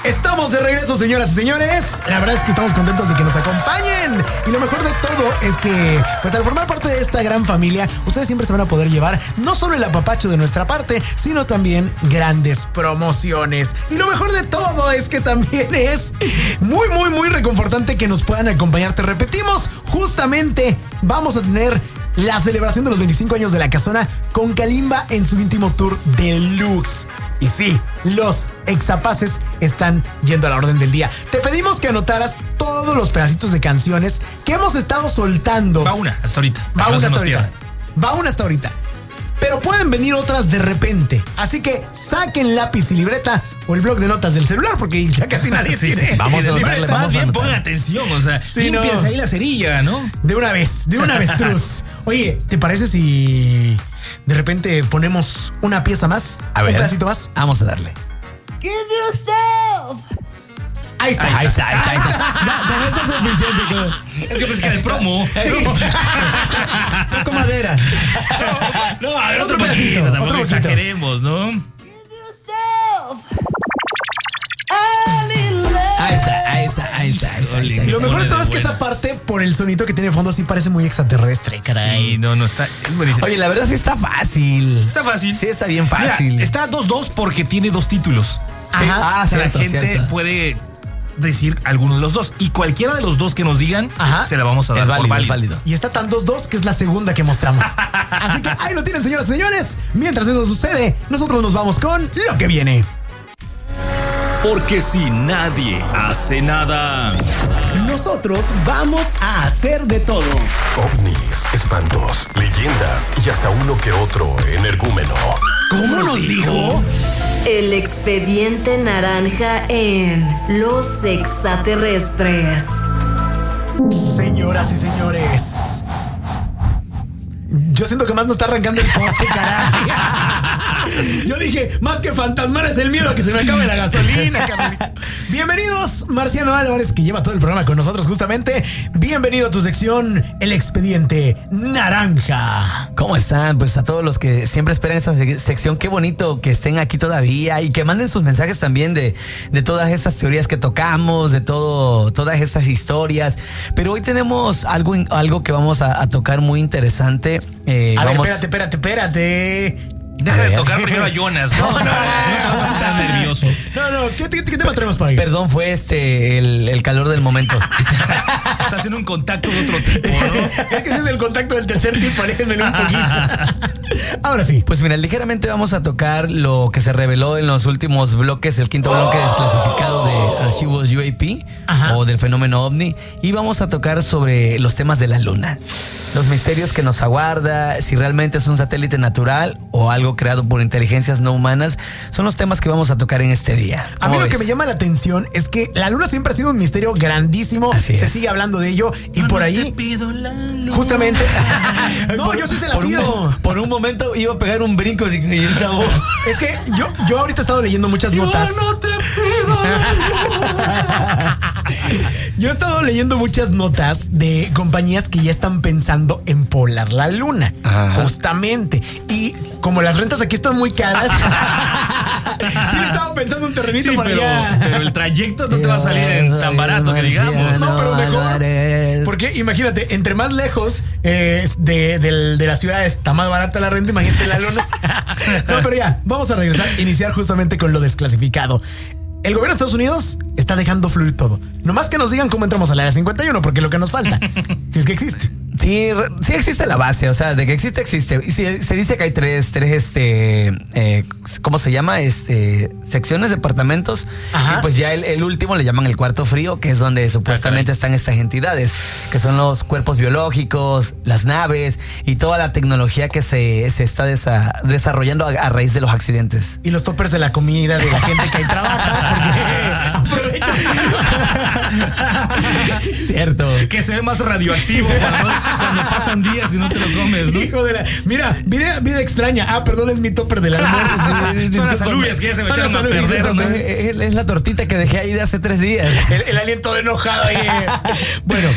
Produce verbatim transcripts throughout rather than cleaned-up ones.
Estamos de regreso, señoras y señores. La verdad es que estamos contentos de que nos acompañen. Y lo mejor de todo es que, pues al formar parte de esta gran familia, ustedes siempre se van a poder llevar no solo el apapacho de nuestra parte, sino también grandes promociones. Y lo mejor de todo es que también es muy, muy, muy reconfortante que nos puedan acompañar. Te repetimos, justamente vamos a tener la celebración de los veinticinco años de La Casona con Kalimba en su íntimo tour deluxe. Y sí, los exapaces están yendo a la orden del día. Te pedimos que anotaras todos los pedacitos de canciones que hemos estado soltando. Va una hasta ahorita. Va una hasta ahorita. Va una hasta ahorita. Pero pueden venir otras de repente. Así que saquen lápiz y libreta o el bloc de notas del celular, porque ya casi nadie sí, tiene. Sí, vamos sí, a anotarle, Más bien pongan atención, o sea, sí, limpias no. ahí la cerilla, ¿no? De una vez, de una avestruz. Oye, ¿te parece si de repente ponemos una pieza más? A ver. Un pedacito más. Vamos a darle. Give yourself. Ahí está, ahí está, ahí está, ahí está. Ya, con esto es suficiente. Con... Es que pensé que era el promo. Sí. Toco madera. No, no, a ver, Otro otro pedacito, poquito, tampoco otro poquito. exageremos, ¿no? Ahí está, ahí está, ahí está. Ahí está, ahí está, ahí Y lo está. mejor de todo es que Buenas. esa parte, por el sonito que tiene de fondo, sí parece muy extraterrestre, caray. Sí, no, no está. Es buenísimo. Oye, la verdad sí está fácil. Está fácil. Sí, está bien fácil. Mira, está dos dos porque tiene dos títulos. Ajá. Sí. Ah, O sea, cierto, la gente cierto. puede decir alguno de los dos. Y cualquiera de los dos que nos digan, Ajá. se la vamos a dar Es por válido, válido. es válido. Y está tan dos dos que es la segunda que mostramos. Así que ahí lo tienen, señoras y señores. Mientras eso sucede, nosotros nos vamos con lo que viene. Porque si nadie hace nada. Nosotros vamos a hacer de todo. Ovnis, espantos, leyendas y hasta uno que otro energúmeno. ¿Cómo nos dijo? El expediente naranja en Los Extraterrestres. Señoras y señores, yo siento que más nos está arrancando el coche, caray. Yo dije, más que fantasmar es el miedo a que se me acabe la gasolina, carnalito. Bienvenidos, Marciano Álvarez, que lleva todo el programa con nosotros justamente. Bienvenido a tu sección, El Expediente Naranja. ¿Cómo están? Pues a todos los que siempre esperan esta sec- sección, qué bonito que estén aquí todavía y que manden sus mensajes también de, de todas esas teorías que tocamos, de todo, todas esas historias. Pero hoy tenemos algo, algo que vamos a, a tocar muy interesante. Eh, A ver, vamos... espérate, espérate, espérate. Deja A de ver. tocar primero a Jonas, ¿no? O sea, si no te vas a poner nervioso. No, no, ¿qué, qué, qué tema tenemos para hoy? Perdón, fue este el, el calor del momento. Está haciendo un contacto de otro tipo, ¿no? Es que ese es el contacto del tercer tipo, aléjenme un poquito. Ahora sí. Pues mira, ligeramente vamos a tocar lo que se reveló en los últimos bloques, el quinto bloque desclasificado de archivos U A P. Ajá. O del fenómeno ovni, y vamos a tocar sobre los temas de la luna, los misterios que nos aguarda, si realmente es un satélite natural o algo creado por inteligencias no humanas. Son los temas que vamos a tocar en este día. A mí ¿Cómo lo ves? que me llama la atención es que la luna siempre ha sido un misterio grandísimo. Así se es. sigue hablando de ello y Yo por no ahí te pido la luz. justamente no, Por- yo sí se la por un, pido. mo- por un momento iba a pegar un brinco y, y esa voz. Es que yo, yo ahorita he estado leyendo muchas notas. Yo no te pido. Yo he estado leyendo muchas notas de compañías que ya están pensando en poblar la luna. Ajá. Justamente. Y como las rentas aquí están muy caras, sí le estaba pensando un terrenito Sí, para pero, allá. pero el trayecto no te va a salir en tan barato que digamos. No, pero mejor. Álvarez. Porque imagínate, entre más lejos eh, de, del- de la ciudad está más barata la renta, imagínate la luna. No, pero ya, vamos a regresar, iniciar justamente con lo desclasificado. El gobierno de Estados Unidos está dejando fluir todo. Nomás que nos digan cómo entramos al área cincuenta y uno, porque es lo que nos falta. Si es que existe. Sí, re- sí existe la base, o sea, de que existe, existe. Y sí, se dice que hay tres, tres, este, eh, ¿cómo se llama? Este, secciones, departamentos. Ajá. Y pues ya el, el último le llaman el cuarto frío, que es donde supuestamente están estas entidades, que son los cuerpos biológicos, las naves y toda la tecnología que se, se está desa- desarrollando a, a raíz de los accidentes. Y los toppers de la comida de la gente que ahí trabaja. Porque aprovecha. Cierto. Que se ve más radioactivo cuando, cuando pasan días y no te lo comes, ¿no? Hijo de la. Mira, vida, vida extraña. Ah, perdón, es mi topper del almuerzo. Son las alubias que ya se me Son echaron las a alubias, perder, ¿no? discúlpame. Es, es la tortita que dejé ahí de hace tres días. El, el aliento enojado ahí. Bueno,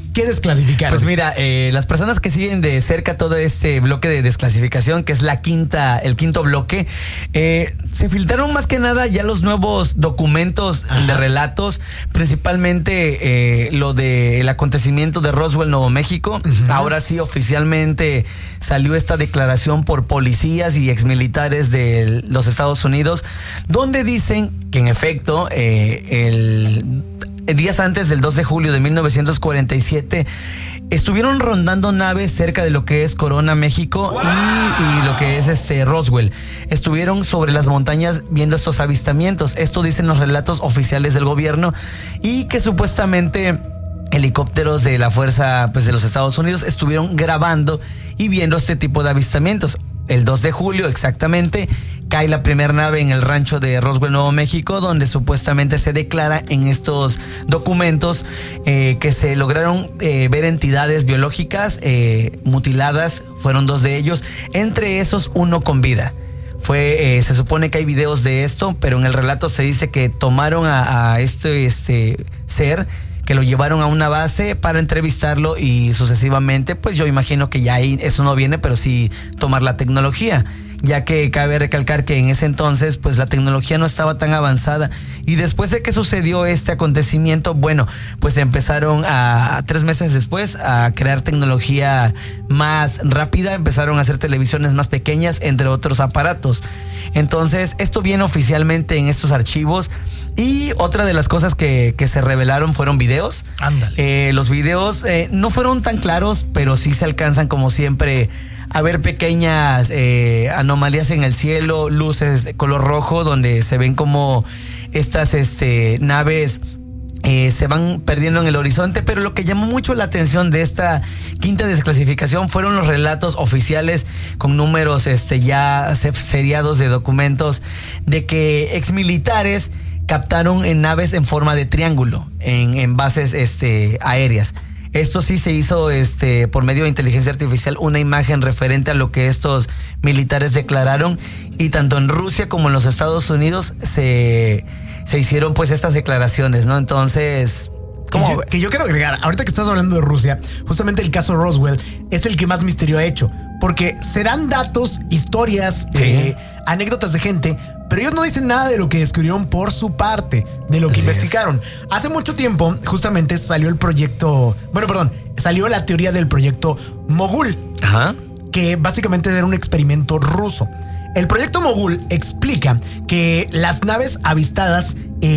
¿qué desclasificaron? Pues mira, eh, las personas que siguen de cerca todo este bloque de desclasificación, que es la quinta, el quinto bloque, eh, se filtraron más que nada ya los nuevos documentos Ajá. de relatos, principalmente eh, lo del acontecimiento de Roswell, Nuevo México. Uh-huh. Ahora sí, oficialmente salió esta declaración por policías y exmilitares de los Estados Unidos, donde dicen que en efecto eh, el días antes del dos de julio de mil novecientos cuarenta y siete estuvieron rondando naves cerca de lo que es Corona, México, wow. y, y lo que es este Roswell. Estuvieron sobre las montañas viendo estos avistamientos. Esto dicen los relatos oficiales del gobierno, y que supuestamente helicópteros de la fuerza pues de los Estados Unidos estuvieron grabando y viendo este tipo de avistamientos. El dos de julio exactamente cae la primera nave en el rancho de Roswell, Nuevo México, donde supuestamente se declara en estos documentos eh, que se lograron eh, ver entidades biológicas eh, mutiladas. Fueron dos de ellos, entre esos uno con vida. Fue, eh, se supone que hay videos de esto, pero en el relato se dice que tomaron a, a este, este ser, que lo llevaron a una base para entrevistarlo, y sucesivamente, pues yo imagino que ya ahí eso no viene, pero sí tomar la tecnología, ya que cabe recalcar que en ese entonces pues la tecnología no estaba tan avanzada, y después de que sucedió este acontecimiento, bueno, pues empezaron a, tres meses después, a crear tecnología más rápida, empezaron a hacer televisiones más pequeñas, entre otros aparatos. Entonces esto viene oficialmente en estos archivos. Y otra de las cosas que, que se revelaron fueron videos. Ándale. Eh, los videos eh, no fueron tan claros, pero sí se alcanzan, como siempre, a ver pequeñas eh, anomalías en el cielo, luces de color rojo, donde se ven como estas este, naves eh, se van perdiendo en el horizonte. Pero lo que llamó mucho la atención de esta quinta desclasificación fueron los relatos oficiales con números este, ya seriados de documentos de que exmilitares captaron en naves en forma de triángulo en, en bases este, aéreas. Esto sí se hizo este, por medio de inteligencia artificial, una imagen referente a lo que estos militares declararon, y tanto en Rusia como en los Estados Unidos se, se hicieron pues estas declaraciones, ¿no? Entonces... Que yo, que yo quiero agregar, ahorita que estás hablando de Rusia, justamente el caso Roswell es el que más misterio ha hecho, porque se dan datos, historias, sí. eh, anécdotas de gente, pero ellos no dicen nada de lo que descubrieron por su parte, de lo que Así investigaron. Es. Hace mucho tiempo, justamente salió el proyecto, bueno, perdón, salió la teoría del proyecto Mogul, Ajá. que básicamente era un experimento ruso. El proyecto Mogul explica que las naves avistadas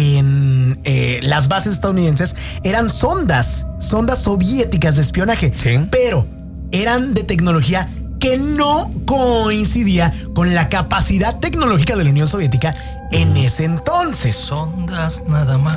en eh, las bases estadounidenses eran sondas, sondas soviéticas de espionaje, sí. pero eran de tecnología que no coincidía con la capacidad tecnológica de la Unión Soviética en ese entonces. Sondas nada más.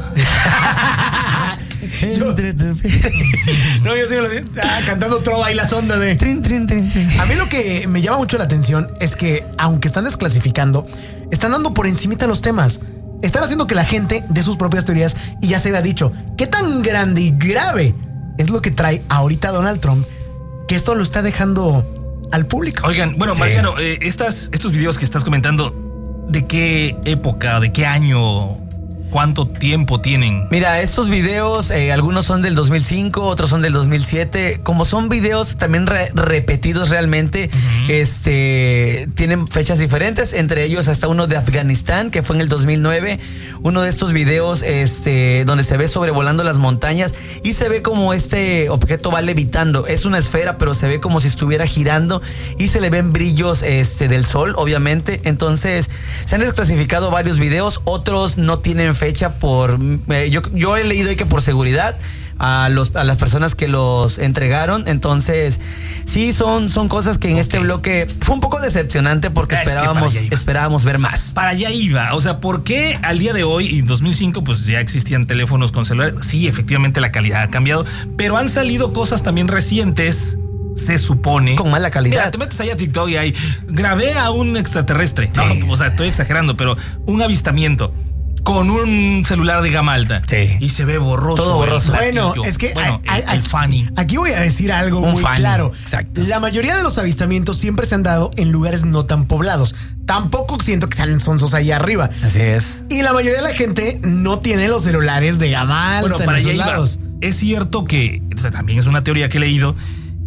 yo, no, yo sigo ah, cantando trova y la sonda de... Trin, trin, trin, trin. A mí lo que me llama mucho la atención es que, aunque están desclasificando, están dando por encimita los temas. Están haciendo que la gente dé sus propias teorías, y ya se había dicho, ¿qué tan grande y grave es lo que trae ahorita Donald Trump, que esto lo está dejando al público? Oigan, bueno, sí. Marciano, eh, estas, estos videos que estás comentando, ¿de qué época, de qué año, cuánto tiempo tienen? Mira, estos videos, eh, algunos son del dos mil cinco, otros son del dos mil siete. Como son videos también re- repetidos realmente, uh-huh. este, tienen fechas diferentes, entre ellos hasta uno de Afganistán, que fue en el dos mil nueve. Uno de estos videos este, donde se ve sobrevolando las montañas y se ve como este objeto va levitando. Es una esfera, pero se ve como si estuviera girando, y se le ven brillos este, del sol, obviamente. Entonces, se han desclasificado varios videos, otros no tienen fecha por... Eh, yo, yo he leído que por seguridad a los a las personas que los entregaron. Entonces, sí, son, son cosas que en okay. este bloque fue un poco decepcionante, porque es esperábamos, esperábamos ver más. Para allá iba. O sea, ¿por qué al día de hoy, y en dos mil cinco, pues ya existían teléfonos con celular? Sí, efectivamente la calidad ha cambiado, pero han salido cosas también recientes, se supone, con mala calidad. Mira, te metes ahí a TikTok y ahí grabé a un extraterrestre. Sí. No, o sea, estoy exagerando, pero un avistamiento con un celular de gama alta. Sí. Y se ve borroso. Todo borroso. Bueno, es que bueno, a, a, el, el funny. Aquí voy a decir algo un muy funny. claro. Exacto. La mayoría de los avistamientos siempre se han dado en lugares no tan poblados. Tampoco siento que sean sonsos ahí arriba. Así es. Y la mayoría de la gente no tiene los celulares de gama alta Bueno, en para esos allá lados. iba. es cierto que, también es una teoría que he leído,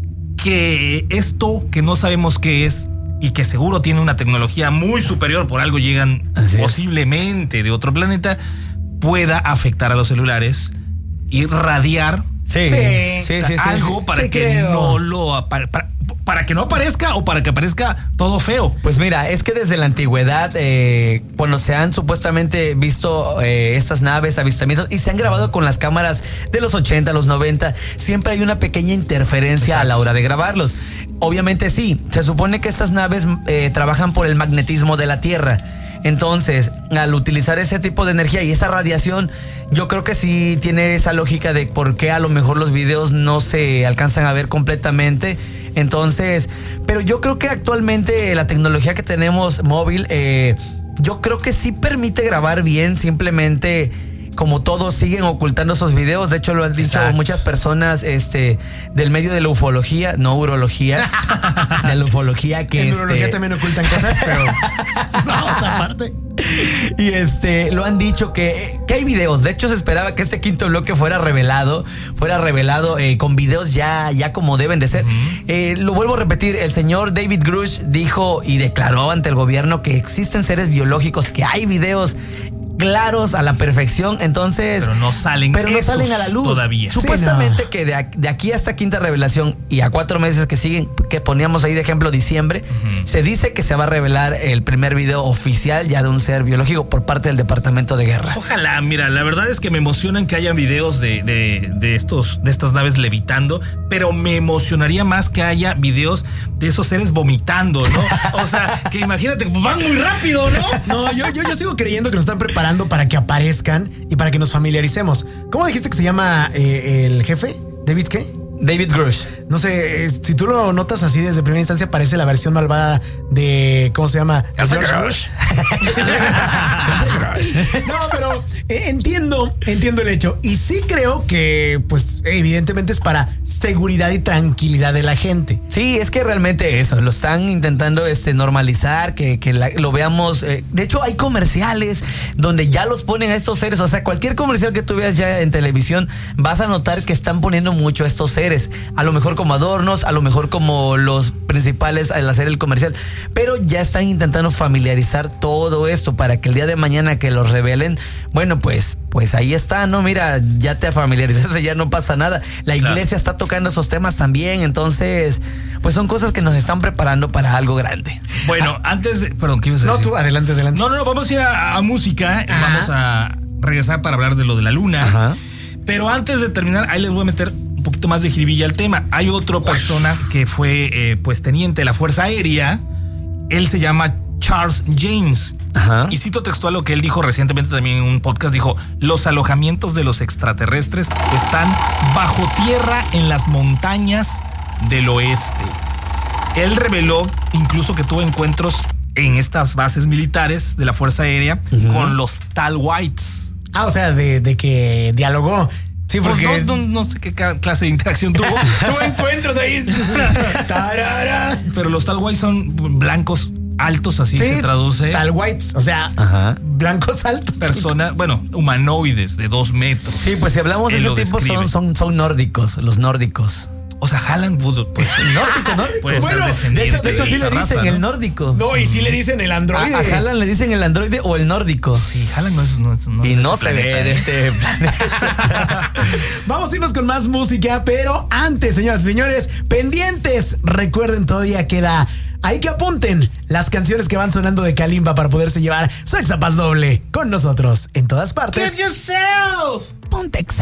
que esto que no sabemos qué es y que seguro tiene una tecnología muy superior, por algo llegan posiblemente de otro planeta, pueda afectar a los celulares y radiar Sí, sí, sí, sí, algo sí, para sí, que creo. no lo para, para, para que no aparezca o para que aparezca todo feo. Pues mira, es que desde la antigüedad, eh, cuando se han supuestamente visto eh, estas naves, avistamientos, y se han grabado con las cámaras de los ochenta, los noventa, siempre hay una pequeña interferencia Exacto. a la hora de grabarlos. Obviamente sí, se supone que estas naves eh, trabajan por el magnetismo de la Tierra. Entonces, al utilizar ese tipo de energía y esa radiación, yo creo que sí tiene esa lógica de por qué a lo mejor los videos no se alcanzan a ver completamente. Entonces, pero yo creo que actualmente la tecnología que tenemos móvil, eh, yo creo que sí permite grabar bien, simplemente como todos siguen ocultando esos videos. De hecho, lo han dicho Exacto. muchas personas este, del medio de la ufología, no urología, de la ufología que... En este... urología también ocultan cosas, pero vamos aparte. Y este, lo han dicho que, que hay videos. De hecho, se esperaba que este quinto bloque fuera revelado, fuera revelado eh, con videos ya, ya como deben de ser. Uh-huh. Eh, lo vuelvo a repetir, el señor David Grush dijo y declaró ante el gobierno que existen seres biológicos, que hay videos claros a la perfección, entonces pero no salen pero no salen a la luz todavía. Supuestamente sí, no. que de, de aquí a esta quinta revelación y a cuatro meses que siguen, que poníamos ahí de ejemplo diciembre, uh-huh. se dice que se va a revelar el primer video oficial ya de un ser biológico por parte del Departamento de Guerra. Ojalá, mira, la verdad es que me emocionan que haya videos de, de, de estos de estas naves levitando, pero me emocionaría más que haya videos de esos seres vomitando, ¿no? O sea, que imagínate, van muy rápido, ¿no? No, yo, yo, yo sigo creyendo que nos están preparando para que aparezcan y para que nos familiaricemos. ¿Cómo dijiste que se llama eh, el jefe? ¿David qué? David Grush. No sé, eh, si tú lo notas así desde primera instancia, parece la versión malvada de... ¿Cómo se llama? Grush. No, pero eh, entiendo, entiendo el hecho. Y sí creo que, pues, evidentemente es para seguridad y tranquilidad de la gente. Sí, es que realmente eso, lo están intentando este, normalizar, que, que la, lo veamos. Eh, de hecho, hay comerciales donde ya los ponen a estos seres. O sea, cualquier comercial que tú veas ya en televisión, vas a notar que están poniendo mucho a estos seres. A lo mejor como adornos, a lo mejor como los principales al hacer el comercial, pero ya están intentando familiarizar todo esto para que el día de mañana que los revelen, bueno, pues pues ahí está, ¿no? Mira, ya te familiarizaste, ya no pasa nada. La iglesia claro. está tocando esos temas también, entonces, pues son cosas que nos están preparando para algo grande. Bueno, ah, antes de... Perdón, ¿qué ibas a no, decir? No, tú, adelante, adelante. No, no, no, vamos a ir a, a música, Ajá. vamos a regresar para hablar de lo de la luna. Ajá. Pero antes de terminar, ahí les voy a meter un poquito más de jiribilla al tema. Hay otra persona que fue eh, pues teniente de la Fuerza Aérea. Él se llama Charles James. Ajá. Y cito textual lo que él dijo recientemente también en un podcast. Dijo: los alojamientos de los extraterrestres están bajo tierra en las montañas del oeste. Él reveló incluso que tuvo encuentros en estas bases militares de la Fuerza Aérea uh-huh. con los Tal Whites. Ah, o sea, de, de que dialogó. Sí, porque... Pues no, no, no sé qué clase de interacción tuvo. Tuvo encuentros ahí. Pero los Tal Whites son blancos altos, así sí, se traduce. Tal Whites, o sea, Ajá. blancos altos. Personas, bueno, humanoides de dos metros. Sí, pues si hablamos de ese tipo son, son, son nórdicos, los nórdicos. O sea, Haaland pudo, pues, nórdico, nórdico. Puede bueno, ser descendiente. De hecho, de hecho sí le raza, dicen ¿no? el nórdico. No, y sí le dicen el androide. A, a Haaland le dicen el androide o el nórdico. Sí, Haaland no es. No, no y es no este se planeta, ve de ¿eh? este planeta. Vamos a irnos con más música, pero antes, señoras y señores, pendientes. Recuerden, todavía queda. Ahí que apunten las canciones que van sonando de Kalimba para poderse llevar su Exapass doble con nosotros en todas partes. Give yourself. Ponte Exa.